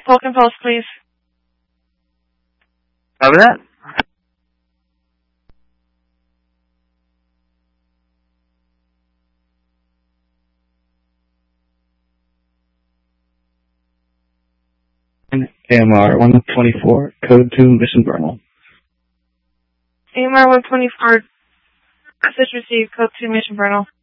Falcon Pulse, please. Over that. AMR 124, code 2, Mission Vernal. AMR 124, message received, code 2, Mission Vernal.